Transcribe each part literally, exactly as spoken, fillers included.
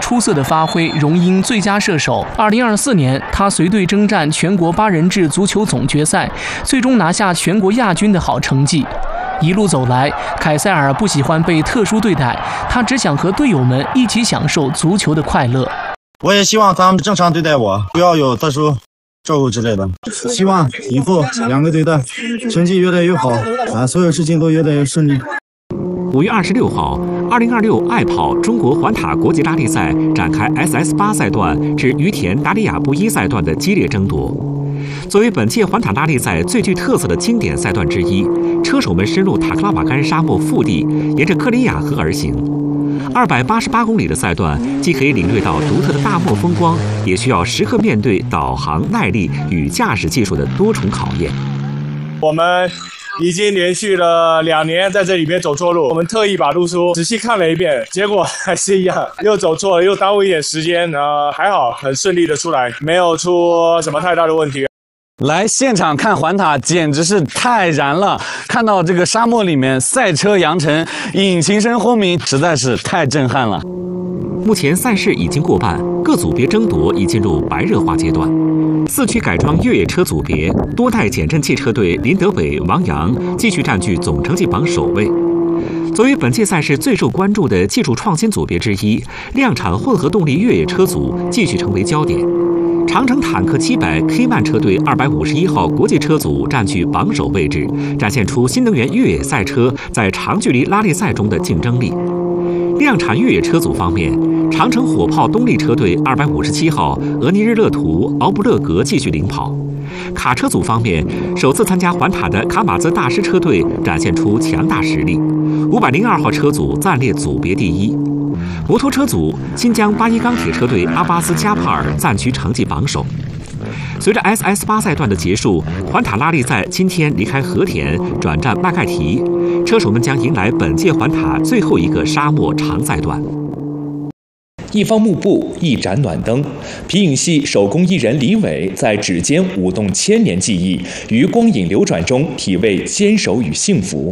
出色的发挥，荣膺最佳射手。二零二四年，他随队征战全国八人制足球总决赛，最终拿下全国亚军的好成绩。一路走来，凯塞尔不喜欢被特殊对待，他只想和队友们一起享受足球的快乐。 我也希望他们正常对待我，不要有特殊照顾之类的。希望以后两个队的成绩越来越好啊，所有事情都越来越顺利。 五月二十六号，二零二六爱跑中国环塔国际拉力赛展开 S S 八 赛段至于田达里亚布一赛段的激烈争夺。作为本届环塔拉力赛最具特色的经典赛段之一，车手们深入塔克拉玛干沙漠腹地，沿着克里亚河而行。二百八十八公里的赛段，既可以领略到独特的大漠风光，也需要时刻面对导航耐力与驾驶技术的多重考验。 我们已经连续了两年在这里边走错路，我们特意把路书仔细看了一遍，结果还是一样，又走错了，又耽误一点时间。呃，还好，很顺利的出来，没有出什么太大的问题。 来现场看环塔简直是太燃了！看到这个沙漠里面赛车扬尘，引擎声轰鸣，实在是太震撼了。 目前赛事已经过半，各组别争夺已进入白热化阶段。四驱改装越野车组别，多代减震汽车队林德伟、王阳继续占据总成绩榜首位。作为本届赛事最受关注的技术创新组别之一，量产混合动力越野车组继续成为焦点。长城坦克七百 K 曼车队二百五十一号国际车组占据榜首位置，展现出新能源越野赛车在长距离拉力赛中的竞争力。量产越野车组方面，长城火炮动力车队二百五十七号俄尼日勒图敖布勒格继续领跑。卡车组方面，首次参加环塔的卡马兹大师车队展现出强大实力，五百零二号车组暂列组别第一。摩托车组，新疆八一钢铁车队阿巴斯加帕尔暂居成绩榜首。随着 S S 八 赛段的结束，环塔拉力赛今天离开和田，转战麦盖提，车手们将迎来本届环塔最后一个沙漠长赛段。 一方幕布，一盏暖灯，皮影戏手工艺人李伟在指尖舞动千年记忆，于光影流转中体味坚守与幸福。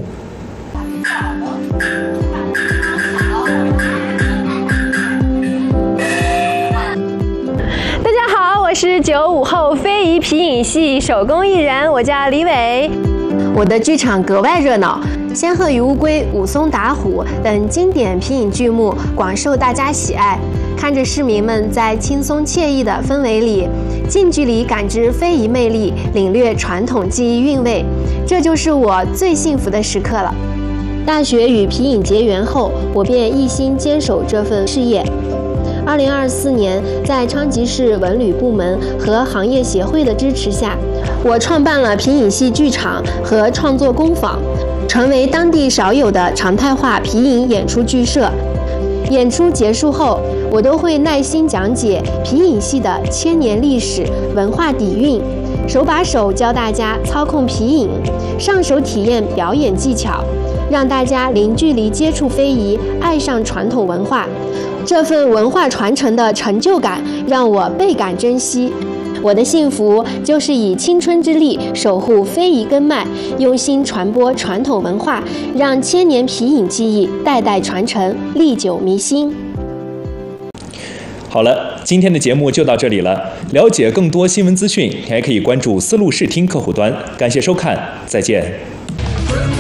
我是九五后非遗皮影戏手工艺人，我叫李伟。我的剧场格外热闹，《仙鹤与乌龟》《武松打虎》等经典皮影剧目广受大家喜爱。看着市民们在轻松惬意的氛围里，近距离感知非遗魅力，领略传统技艺韵味，这就是我最幸福的时刻了。大学与皮影结缘后，我便一心坚守这份事业。二零二四年，在昌吉市文旅部门和行业协会的支持下，我创办了皮影戏剧场和创作工坊，成为当地少有的常态化皮影演出剧社。演出结束后，我都会耐心讲解皮影戏的千年历史、文化底蕴，手把手教大家操控皮影，上手体验表演技巧，让大家零距离接触非遗，爱上传统文化。这份文化传承的成就感让我倍感珍惜。我的幸福就是以青春之力守护非遗根脉，用心传播传统文化，让千年皮影技艺代代传承，历久弥新。 好了，今天的节目就到这里了。了解更多新闻资讯，还可以关注丝路视听客户端。感谢收看，再见。